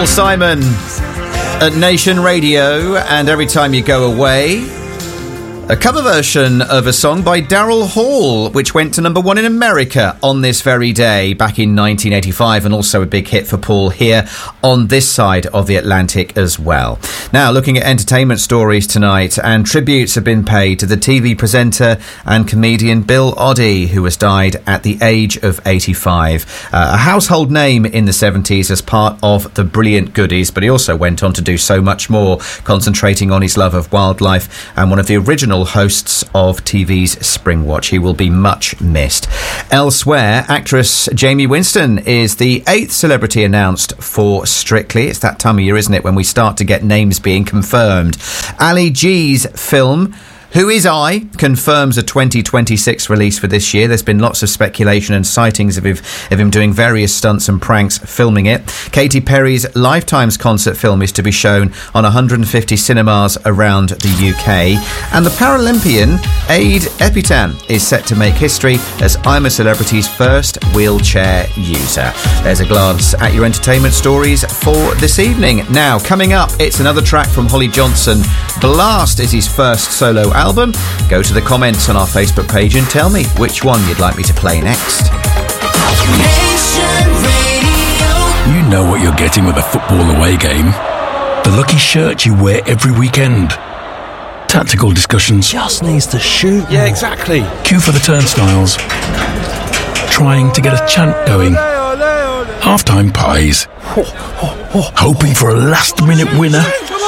Paul Simon at Nation Radio, and Every Time You Go Away, a cover version of a song by Daryl Hall, which went to number 1 in America on this very day back in 1985, and also a big hit for Paul here on this side of the Atlantic as well. Now, looking at entertainment stories tonight, and tributes have been paid to the TV presenter and comedian Bill Oddie, who has died at the age of 85. A household name in the 70s as part of the Brilliant Goodies, but he also went on to do so much more, concentrating on his love of wildlife, and one of the original hosts of TV's Springwatch. He will be much missed. Elsewhere, actress Jamie Winston is the 8th celebrity announced for Strictly. It's that time of year, isn't it, when we start to get names being confirmed. Ali G's film Who Is I confirms a 2026 release for this year. There's been lots of speculation and sightings of him doing various stunts and pranks filming it. Katy Perry's Lifetimes concert film is to be shown on 150 cinemas around the UK. And the Paralympian Ade Epitan is set to make history as I'm a Celebrity's first wheelchair user. There's a glance at your entertainment stories for this evening. Now, coming up, it's another track from Holly Johnson. Blast is his first solo album. Go to the comments on our Facebook page and tell me which one you'd like me to play next. You know what you're getting with a football away game. The lucky shirt you wear every weekend. Tactical discussions. Just needs to shoot. Yeah, exactly. Queue for the turnstiles. Trying to get a chant going. Half-time pies. Hoping for a last-minute winner.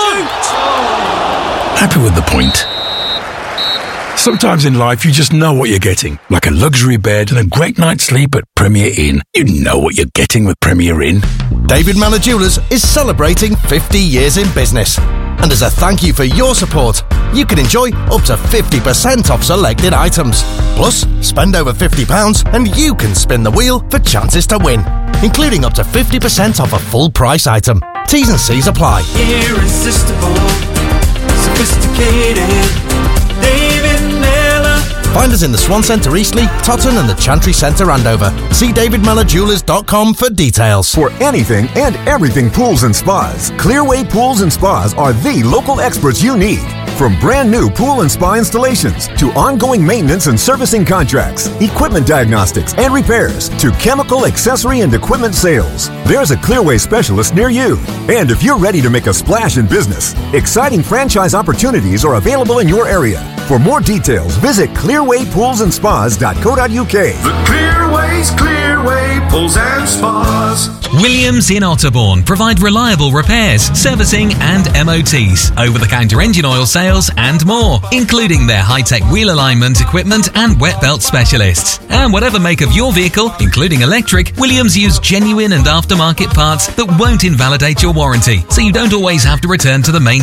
Happy with the point. Sometimes in life you just know what you're getting. Like a luxury bed and a great night's sleep at Premier Inn. You know what you're getting with Premier Inn. David Miller Jewellers is celebrating 50 years in business. And as a thank you for your support, you can enjoy up to 50% off selected items. Plus, spend over £50 and you can spin the wheel for chances to win, including up to 50% off a full price item. T's and C's apply. Irresistible, sophisticated, David Miller. Find us in the Swan Centre Eastleigh, Totton and the Chantry Centre Andover. See davidmellerjewelers.com for details. For anything and everything pools and spas, Clearway Pools and Spas are the local experts you need. From brand new pool and spa installations to ongoing maintenance and servicing contracts, equipment diagnostics and repairs to chemical, accessory and equipment sales, there's a Clearway specialist near you. And if you're ready to make a splash in business, exciting franchise opportunities are available in your area. For more details, visit clearwaypoolsandspas.co.uk. The Clearway's Clearway Pools and Spas. Williams in Otterbourne provide reliable repairs, servicing and MOTs, over-the-counter engine oil sales and more, including their high-tech wheel alignment equipment and wet belt specialists. And whatever make of your vehicle, including electric, Williams use genuine and aftermarket parts that won't invalidate your warranty, so you don't always have to return to the main